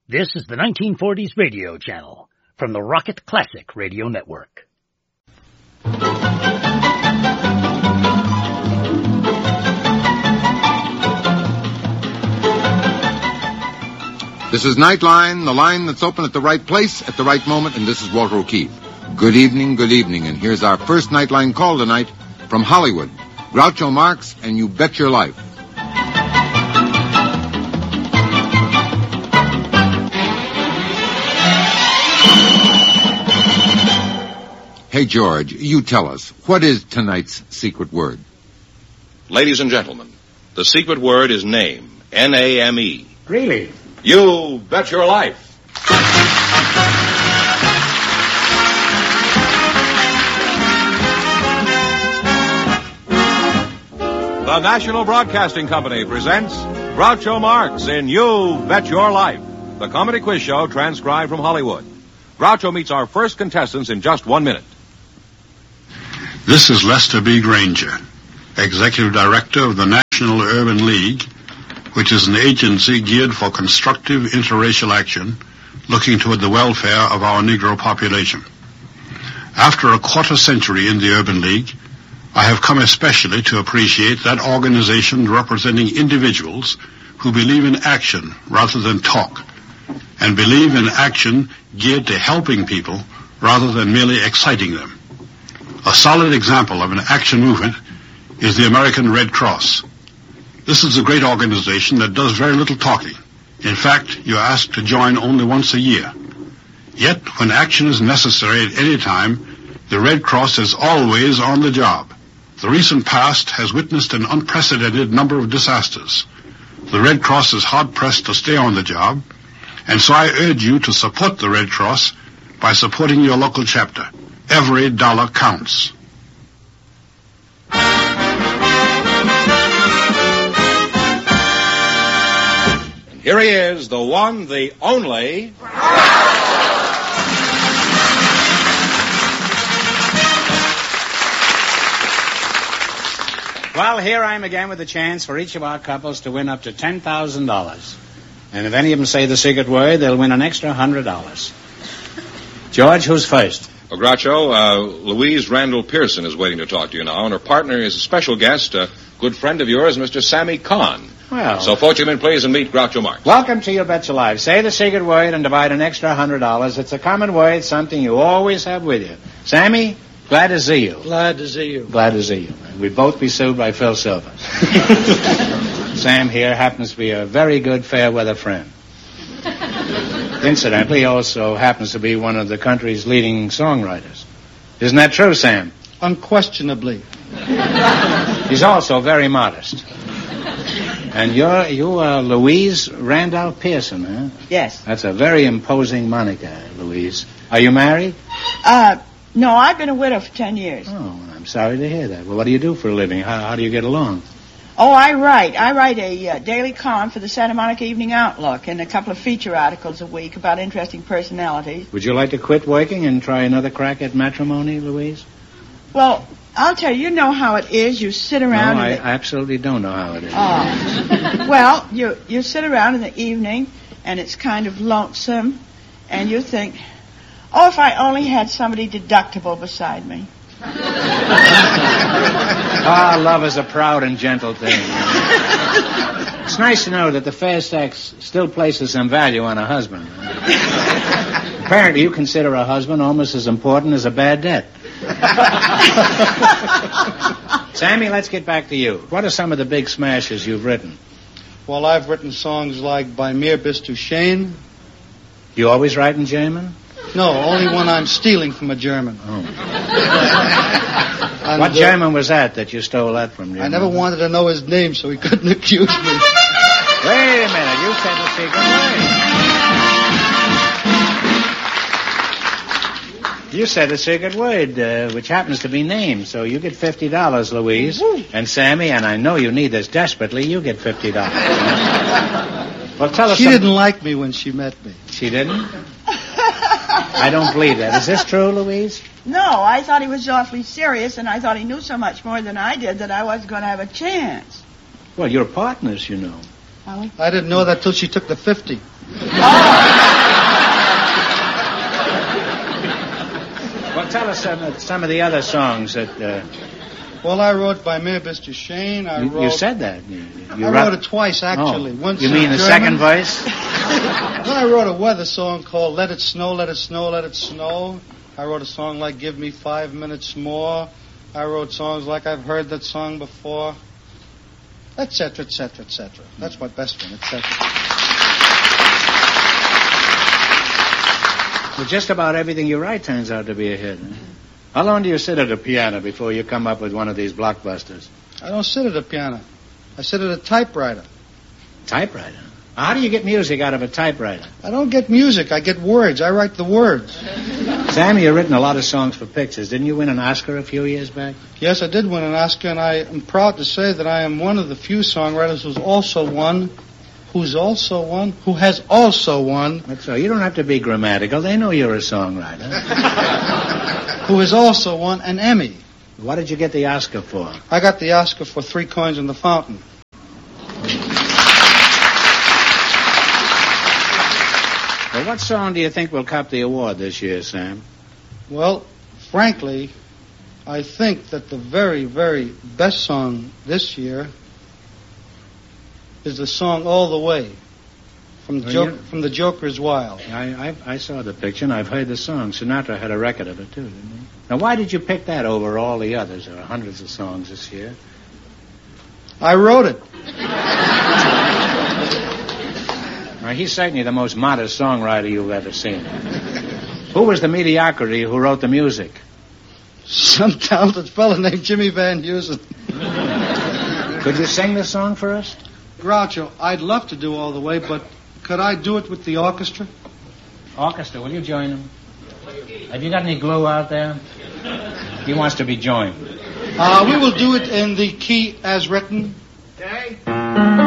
This is the 1940s radio channel from the Rocket Classic Radio Network. This is Nightline, the line that's open at the right place at the right moment, and this is Walter O'Keefe. Good evening, and here's our first Nightline call tonight from Hollywood. Groucho Marx and You Bet Your Life. Hey, George, you tell us, what is tonight's secret word? Ladies and gentlemen, the secret word is name. N-A-M-E. Really? You Bet Your Life. The National Broadcasting Company presents Groucho Marx in You Bet Your Life, the comedy quiz show transcribed from Hollywood. Groucho meets our first contestants in just 1 minute. This is Lester B. Granger, Executive Director of the National Urban League, which is an agency geared for constructive interracial action looking toward the welfare of our Negro population. After a quarter century in the Urban League, I have come especially to appreciate that organization representing individuals who believe in action rather than talk, and believe in action geared to helping people rather than merely exciting them. A solid example of an action movement is the American Red Cross. This is a great organization that does very little talking. In fact, you're asked to join only once a year. Yet, when action is necessary at any time, the Red Cross is always on the job. The recent past has witnessed an unprecedented number of disasters. The Red Cross is hard-pressed to stay on the job, and so I urge you to support the Red Cross by supporting your local chapter. Every dollar counts. And here he is, the one, the only... Well, here I am again with a chance for each of our couples to win up to $10,000. And if any of them say the secret word, they'll win an extra $100. George, who's first? Well, Groucho, Louise Randall Pearson is waiting to talk to you now, and her partner is a special guest, a good friend of yours, Mr. Sammy Kahn. Well... So, folks, you men please and meet Groucho Marx. Welcome to You Bet Your Life. Say the secret word and divide an extra $100. It's a common word, something you always have with you. Sammy, glad to see you. Glad to see you. Glad to see you. We'd both be sued by Phil Silver. Sam here happens to be a very good fair-weather friend. Incidentally, he also happens to be one of the country's leading songwriters. Isn't that true, Sam? Unquestionably. He's also very modest. And you are Louise Randall Pearson, huh? Yes. That's a very imposing moniker, Louise. Are you married? No, I've been a widow for 10 years. Oh, I'm sorry to hear that. Well, what do you do for a living? How do you get along? Oh, I write a daily column for the Santa Monica Evening Outlook and a couple of feature articles a week about interesting personalities. Would you like to quit working and try another crack at matrimony, Louise? Well, I'll tell you, you know how it is. You sit around... No, I absolutely don't know how it is. Oh. Well, you sit around in the evening, and it's kind of lonesome, and you think, oh, if I only had somebody deductible beside me. Love is a proud and gentle thing. It's nice to know that the fair sex still places some value on a husband. Apparently, you consider a husband almost as important as a bad debt. Sammy, let's get back to you. What are some of the big smashes you've written? Well, I've written songs like By Mir Bist Du Schön. You always write in German? No, only when I'm stealing from a German. Oh. What German was that you stole that from? German? I never wanted to know his name so he couldn't accuse me. Wait a minute, you said the secret word. You said a secret word, which happens to be name, so you get $50, Louise. And Sammy, and I know you need this desperately, you get $50. Well, tell us She didn't like me when she met me. She didn't? I don't believe that. Is this true, Louise? No, I thought he was awfully serious, and I thought he knew so much more than I did that I wasn't going to have a chance. Well, you're partners, you know. Are we? I didn't know that till she took the 50. Well, tell us some of the other songs that... Well, I wrote by Mir bis Shane. You said that. I wrote it twice, actually. Once you mean in the German. second verse? Then I wrote a weather song called Let It Snow, Let It Snow, Let It Snow. I wrote a song like Give Me 5 Minutes More. I wrote songs like I've heard that song before, etc., etc., etc. That's my best one, etc. Well, just about everything you write turns out to be a hit. Huh? How long do you sit at a piano before you come up with one of these blockbusters? I don't sit at a piano. I sit at a typewriter. Typewriter? How do you get music out of a typewriter? I don't get music. I get words. I write the words. Sam, you've written a lot of songs for pictures. Didn't you win an Oscar a few years back? Yes, I did win an Oscar, and I am proud to say that I am one of the few songwriters who has also won. That's all. You don't have to be grammatical. They know you're a songwriter. Who has also won an Emmy. What did you get the Oscar for? I got the Oscar for 3 Coins in the Fountain. Well, what song do you think will cop the award this year, Sam? Well, frankly, I think that the very, very best song this year is the song All the Way from the Joker's Wild. I saw the picture, and I've heard the song. Sinatra had a record of it, too, didn't he? Now, why did you pick that over all the others? There are hundreds of songs this year. I wrote it. Now, he's certainly the most modest songwriter you've ever seen. Who was the mediocrity who wrote the music? Some talented fellow named Jimmy Van Heusen. Could you sing this song for us? Groucho, I'd love to do All the Way, but could I do it with the orchestra? Orchestra, will you join him? Have you got any glue out there? He wants to be joined. We will do it in the key as written. Okay.